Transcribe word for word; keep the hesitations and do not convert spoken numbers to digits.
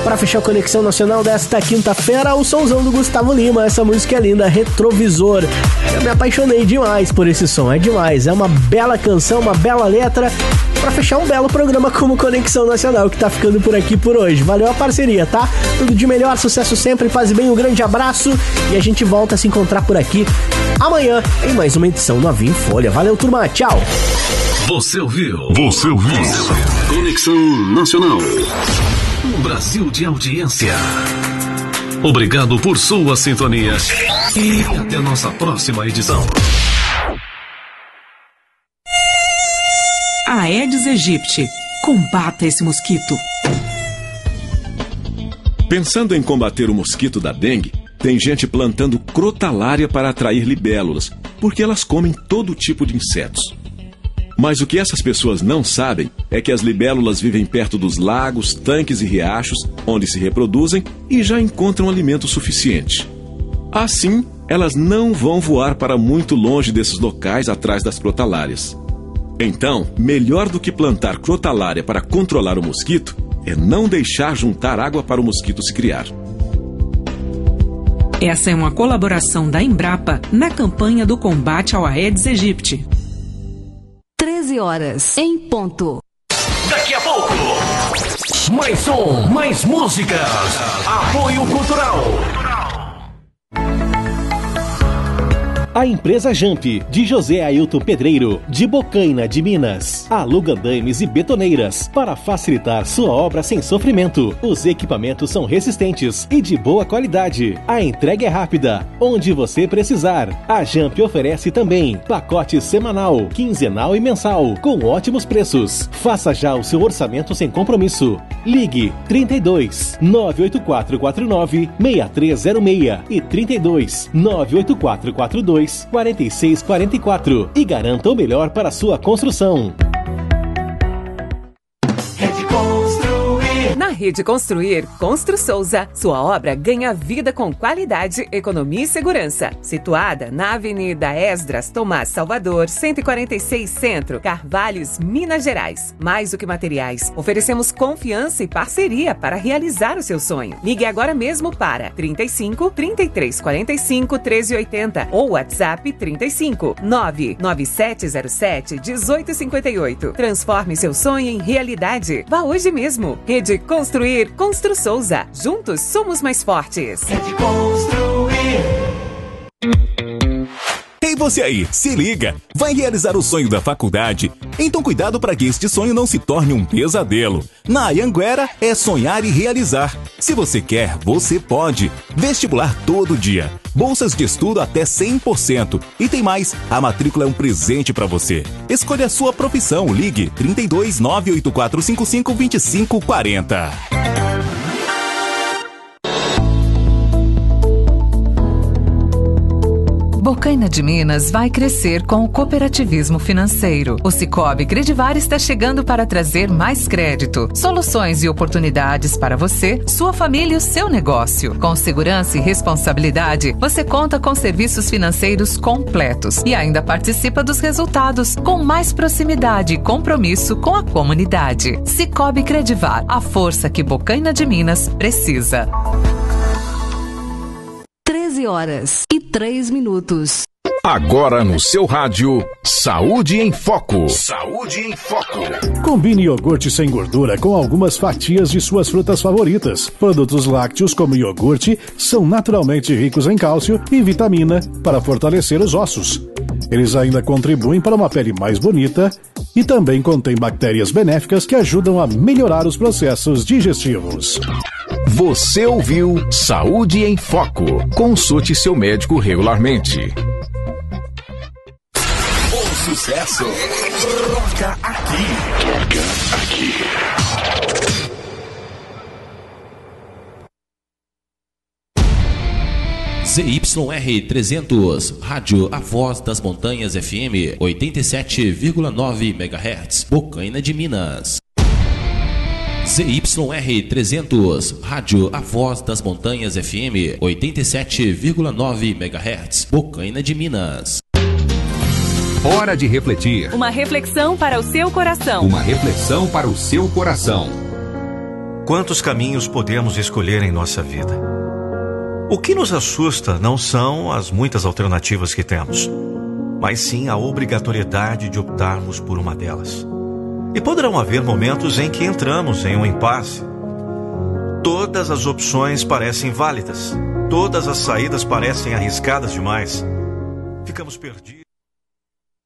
Para fechar a Conexão Nacional desta quinta-feira, o somzão do Gustavo Lima, essa música é linda, Retrovisor. Eu me apaixonei demais por esse som, é demais, é uma bela canção, uma bela letra, para fechar um belo programa como Conexão Nacional, que tá ficando por aqui por hoje. Valeu a parceria, tá? Tudo de melhor, sucesso sempre, paz e bem, um grande abraço e a gente volta a se encontrar por aqui amanhã em mais uma edição Novinha em Folha. Valeu, turma, tchau! Você ouviu? Você ouviu? Conexão Nacional. Um Brasil de audiência. Obrigado por sua sintonia e até nossa próxima edição. Aedes aegypti. Combata esse mosquito. Pensando em combater o mosquito da dengue, tem gente plantando crotalária para atrair libélulas, porque elas comem todo tipo de insetos. Mas o que essas pessoas não sabem é que as libélulas vivem perto dos lagos, tanques e riachos, onde se reproduzem e já encontram alimento suficiente. Assim, elas não vão voar para muito longe desses locais atrás das crotalárias. Então, melhor do que plantar crotalária para controlar o mosquito é não deixar juntar água para o mosquito se criar. Essa é uma colaboração da Embrapa na campanha do combate ao Aedes aegypti. treze horas em ponto. Daqui a pouco, mais som, mais músicas. Apoio Cultural. A empresa Jamp, de José Ailton Pedreiro, de Bocaina de Minas, aluga andames e betoneiras para facilitar sua obra sem sofrimento. Os equipamentos são resistentes e de boa qualidade. A entrega é rápida, onde você precisar. A Jamp oferece também pacote semanal, quinzenal e mensal, com ótimos preços. Faça já o seu orçamento sem compromisso. Ligue trinta e dois, nove oito quatro quatro nove, seis três zero seis e trinta e dois, nove oito quatro quatro dois, quatro seis quatro quatro e garanta o melhor para a sua construção. Na Rede Construir, Constru Souza, sua obra ganha vida com qualidade, economia e segurança. Situada na Avenida Esdras Tomás Salvador, cento e quarenta e seis Centro, Carvalhos, Minas Gerais. Mais do que materiais, oferecemos confiança e parceria para realizar o seu sonho. Ligue agora mesmo para trinta e cinco, trinta e três quarenta e cinco, treze oitenta ou WhatsApp trinta e cinco, nove nove sete zero sete, um oito cinco oito. Transforme seu sonho em realidade. Vá hoje mesmo. Rede Construir, Constru Souza. Juntos somos mais fortes. Rede Construir. Ei, você aí, se liga! Vai realizar o sonho da faculdade? Então cuidado para que este sonho não se torne um pesadelo. Na Anhanguera é sonhar e realizar. Se você quer, você pode. Vestibular todo dia. Bolsas de estudo até cem por cento. E tem mais, a matrícula é um presente para você. Escolha a sua profissão. Ligue trinta e dois, nove oito quatro cinco cinco, dois cinco quatro zero. Bocaina de Minas vai crescer com o cooperativismo financeiro. O Sicoob Credivar está chegando para trazer mais crédito, soluções e oportunidades para você, sua família e o seu negócio. Com segurança e responsabilidade, você conta com serviços financeiros completos e ainda participa dos resultados com mais proximidade e compromisso com a comunidade. Sicoob Credivar, a força que Bocaina de Minas precisa. treze horas e três minutos. Agora no seu rádio, Saúde em Foco. Saúde em Foco. Combine iogurte sem gordura com algumas fatias de suas frutas favoritas. Produtos lácteos como iogurte são naturalmente ricos em cálcio e vitamina para fortalecer os ossos. Eles ainda contribuem para uma pele mais bonita e também contêm bactérias benéficas que ajudam a melhorar os processos digestivos. Você ouviu Saúde em Foco. Consulte seu médico regularmente. O sucesso toca aqui. Toca aqui. Z Y R trezentos, Rádio A Voz das Montanhas F M, oitenta e sete vírgula nove megahertz, Bocaina de Minas. Z Y R trezentos, Rádio A Voz das Montanhas F M, oitenta e sete vírgula nove megahertz, Bocaina de Minas. Hora de refletir. Uma reflexão para o seu coração. Uma reflexão para o seu coração. Quantos caminhos podemos escolher em nossa vida? O que nos assusta não são as muitas alternativas que temos, mas sim a obrigatoriedade de optarmos por uma delas. E poderão haver momentos em que entramos em um impasse. Todas as opções parecem válidas, todas as saídas parecem arriscadas demais. Ficamos perdidos.